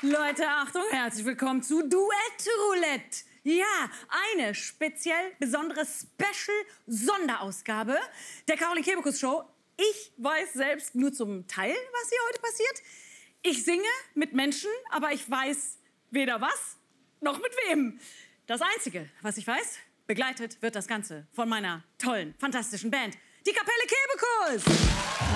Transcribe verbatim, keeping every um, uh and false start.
Leute, Achtung, herzlich willkommen zu Duett Roulette. Ja, eine speziell besondere Special-Sonderausgabe der Caroline Kebekus Show. Ich weiß selbst nur zum Teil, was hier heute passiert. Ich singe mit Menschen, aber ich weiß weder was noch mit wem. Das Einzige, was ich weiß, begleitet wird das Ganze von meiner tollen, fantastischen Band, die Kapelle Kebekus.